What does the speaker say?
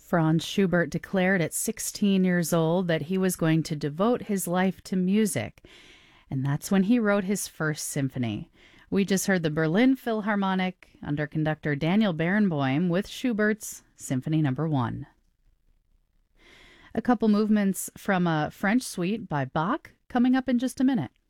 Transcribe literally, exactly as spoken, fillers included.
Franz Schubert declared at sixteen years old that he was going to devote his life to music, and that's when he wrote his first symphony. We just heard the Berlin Philharmonic under conductor Daniel Barenboim with Schubert's Symphony Number One. A couple movements from a French suite by Bach coming up in just a minute.